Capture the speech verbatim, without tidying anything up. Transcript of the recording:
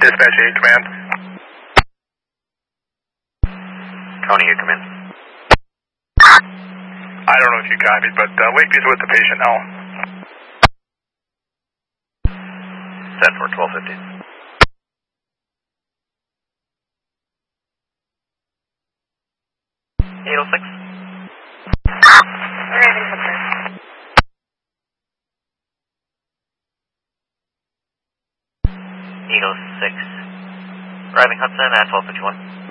Dispatch eight, command. Tony, you come in. I don't know if you copied, but uh, Wakeview's with the patient now. Set for twelve fifty. eight oh six. Arriving Hudson. eight oh six. Arriving Hudson at twelve fifty-one.